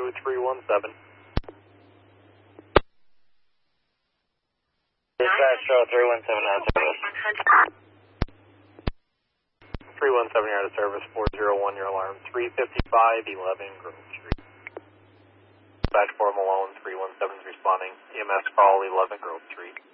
317. Dispatch 317 out of service. 317, you're out of service. 401, your alarm. 35511 Grove Street. Dispatch 4 Malone, 317 is responding. EMS call 11 Grove Street.